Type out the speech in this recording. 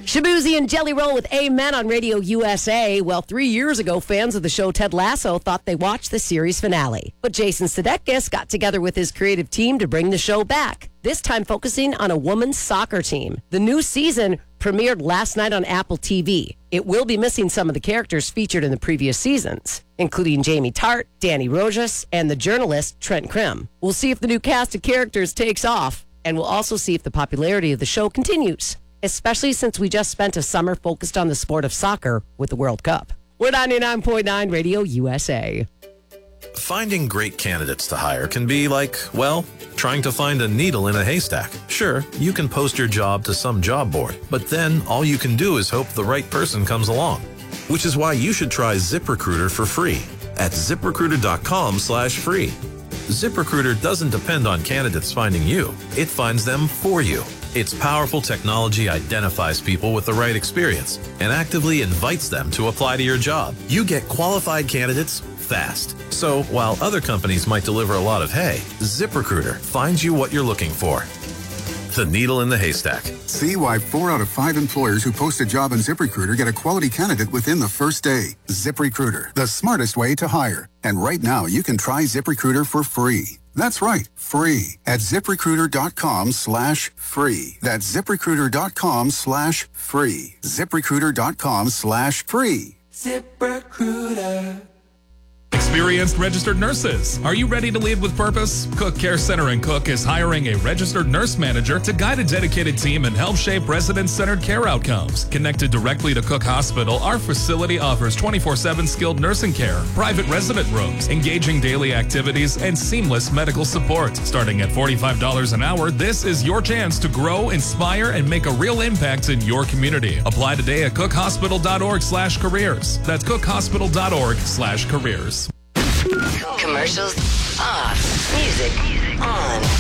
Shabuzi and Jelly Roll with Amen on Radio USA. Well, 3 years ago, fans of the show Ted Lasso thought they watched the series finale. But Jason Sudeikis got together with his creative team to bring the show back, this time focusing on a women's soccer team. The new season premiered last night on Apple TV. It will be missing some of the characters featured in the previous seasons, including Jamie Tart, Danny Rojas, and the journalist Trent Krim. We'll see if the new cast of characters takes off, and we'll also see if the popularity of the show continues, especially since we just spent a summer focused on the sport of soccer with the World Cup. We're 99.9 Radio USA. Finding great candidates to hire can be like, well, trying to find a needle in a haystack. Sure, you can post your job to some job board, but then all you can do is hope the right person comes along. Which is why you should try ZipRecruiter for free at ZipRecruiter.com/free. ZipRecruiter doesn't depend on candidates finding you. It finds them for you. Its powerful technology identifies people with the right experience and actively invites them to apply to your job. You get qualified candidates fast. So while other companies might deliver a lot of hay, ZipRecruiter finds you what you're looking for. The needle in the haystack. See why 4 out of 5 employers who post a job on ZipRecruiter get a quality candidate within the first day. ZipRecruiter, the smartest way to hire. And right now, you can try ZipRecruiter for free. That's right, free at ZipRecruiter.com/free. That's ZipRecruiter.com/free. ZipRecruiter.com/free. ZipRecruiter. Experienced registered nurses. Are you ready to lead with purpose? Cook Care Center in Cook is hiring a registered nurse manager to guide a dedicated team and help shape resident-centered care outcomes. Connected directly to Cook Hospital, our facility offers 24/7 skilled nursing care, private resident rooms, engaging daily activities, and seamless medical support. Starting at $45 an hour, this is your chance to grow, inspire, and make a real impact in your community. Apply today at cookhospital.org/careers. That's cookhospital.org/careers. Commercials off. Music on.